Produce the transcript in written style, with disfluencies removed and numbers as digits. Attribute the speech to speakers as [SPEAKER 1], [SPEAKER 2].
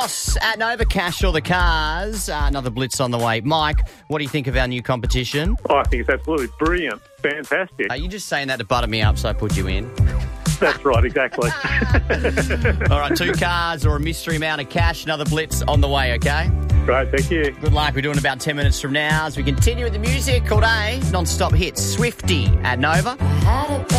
[SPEAKER 1] At Nova Cash or the Cars, another blitz on the way. Mike, what do you think of our new competition?
[SPEAKER 2] Oh, I think it's absolutely brilliant. Fantastic.
[SPEAKER 1] Are you just saying that to butter me up so I put you in?
[SPEAKER 2] That's right, exactly.
[SPEAKER 1] All right, 2 cars or a mystery amount of cash, another blitz on the way, okay?
[SPEAKER 2] Great, thank you.
[SPEAKER 1] Good luck. We're doing about 10 minutes from now as we continue with the music all day. Non-stop hits. Swifty at Nova.